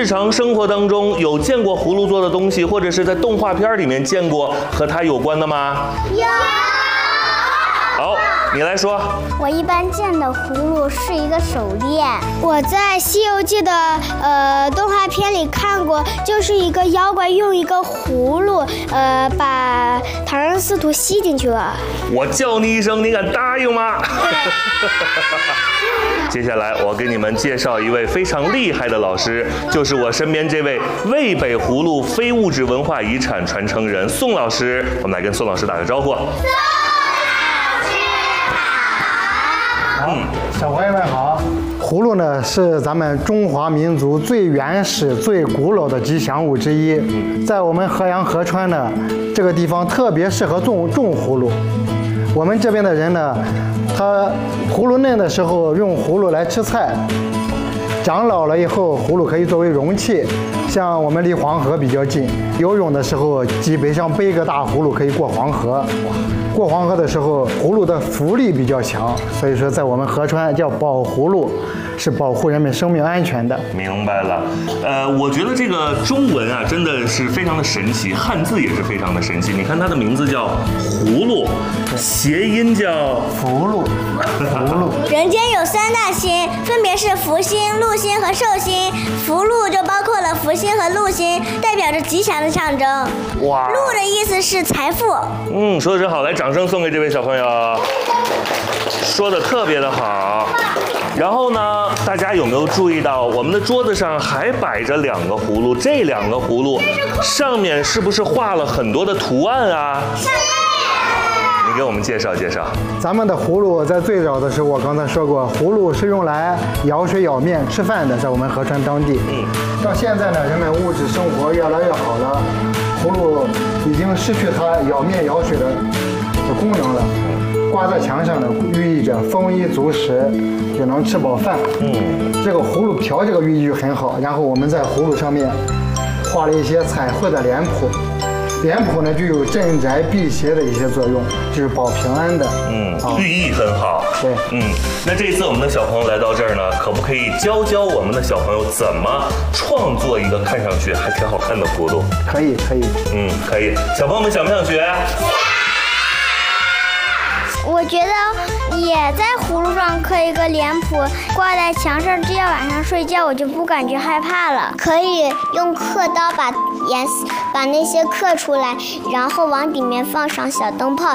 日常生活当中有见过葫芦做的东西，或者是在动画片里面见过和它有关的吗？ 有。 好，你来说。 我一般见的葫芦是一个手链。我在《西游记》的动画片里看过，就是一个妖怪用一个葫芦把唐僧师徒吸进去了。 我叫你一声，你敢答应吗？接下来我给你们介绍一位非常厉害的老师，就是我身边这位渭北葫芦非物质文化遗产传承人宋老师。我们来跟宋老师打个招呼。 小朋友们好。葫芦呢是咱们中华民族最原始、最古老的吉祥物之一。在我们河阳河川呢这个地方特别适合种葫芦。我们这边的人呢，他葫芦嫩的时候用葫芦来吃菜，长老了以后葫芦可以作为容器。像我们离黄河比较近，游泳的时候基本上背个大葫芦可以过黄河。过黄河的时候，葫芦的浮力比较强，所以说在我们河川叫保葫芦，是保护人们生命安全的。 明白了。我觉得这个中文啊，真的是非常的神奇，汉字也是非常的神奇。你看它的名字叫葫芦，谐音叫福禄。福禄。 人间有三大星，分别是福星、禄星和寿星。福禄就包括了福星和禄星，代表着吉祥的象征。 哇， 禄的意思是财富。 说得真好，来，掌声送给这位小朋友，说得特别的好。然后呢，大家有没有注意到我们的桌子上还摆着2个葫芦？这2个葫芦上面是不是画了很多的图案啊？你给我们介绍介绍。 咱们的葫芦在最早的时候，我刚才说过，葫芦是用来舀水舀面吃饭的，在我们河川当地。到现在呢，人们物质生活越来越好了，葫芦已经失去它舀面舀水的功能了。挂在墙上的寓意着丰衣足食，也能吃饱饭。这个葫芦瓢这个寓意就很好。然后我们在葫芦上面画了一些彩绘的脸谱。脸谱呢具有镇宅辟邪的一些作用，就是保平安的。 寓意很好。 对。 那这一次我们的小朋友来到这儿呢，可不可以教我们的小朋友怎么创作一个看上去还挺好看的葫芦？ 可以。 可以。小朋友们想不想学？ 我觉得也在葫芦上刻一个脸谱，挂在墙上，这样晚上睡觉我就不感觉害怕了。可以用刻刀把那些刻出来，然后往里面放上小灯泡，